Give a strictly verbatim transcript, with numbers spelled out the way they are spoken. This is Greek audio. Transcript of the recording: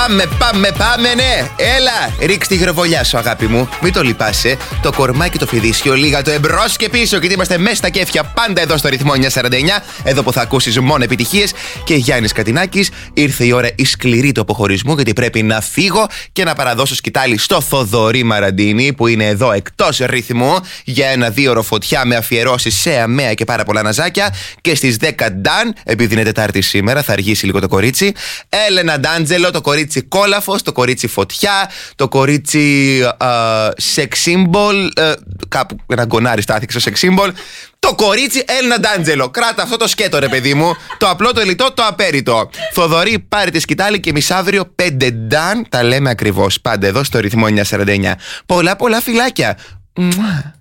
Πάμε, πάμε, πάμε, ναι! Έλα! Ρίξ τη χειροβολιά σου, αγάπη μου. Μην το λυπάσαι. Το κορμάκι το φιδίσιο, λίγα το εμπρός και πίσω. Γιατί είμαστε μέσα στα κέφια πάντα εδώ στο ρυθμό εννιακόσια σαράντα εννιά. Εδώ που θα ακούσεις μόνο επιτυχίες. Και Γιάννης Κατινάκης, ήρθε η ώρα η σκληρή του αποχωρισμού. Γιατί πρέπει να φύγω και να παραδώσω σκητάλη στο Θοδωρή Μαραντίνη, που είναι εδώ εκτός ρυθμού, για ένα δίωρο φωτιά με αφιερώσεις σε αμαία και πάρα πολλά ναζάκια. Και στις δέκα Νταν, επειδή είναι Τετάρτη σήμερα, θα αργήσει λίγο το κορίτσι. Έλενα Ντάντζελο, το κορίτσι κόλαφος, το κορίτσι φωτιά, το κορίτσι sex symbol, uh, κάπου ένα γκονάρι στάθηκε στο sex symbol. Το κορίτσι Έλενα Ντάντζελο. Κράτα αυτό το σκέτο, ρε παιδί μου. Το απλό, το λιτό, το απέριτο. Θοδωρή, πάρε τη σκητάλη και μισαύριο πέντε Νταν. Τα λέμε ακριβώς πάντα εδώ στο ρυθμό εννιακόσια σαράντα εννιά. Πολλά πολλά φιλάκια. Μουά.